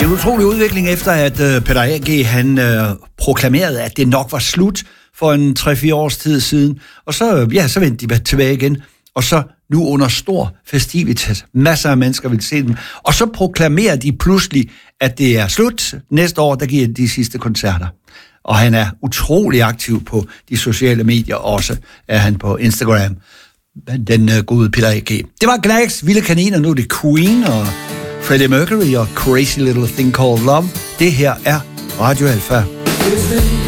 Det er en utrolig udvikling efter, at Peter A.G. han proklamerede, at det nok var slut for en 3-4 års tid siden. Og så vendte de tilbage igen. Og så nu under stor festivitas. Masser af mennesker vil se dem. Og så proklamerer de pludselig, at det er slut. Næste år, der giver de sidste koncerter. Og han er utrolig aktiv på de sociale medier. Også er han på Instagram. Den gode Peter A.G. Det var Gnags Vilde Kaniner. Nu er det Queen og Freddie Mercury og Crazy Little Thing Called Love. Det her er Radio Alpha.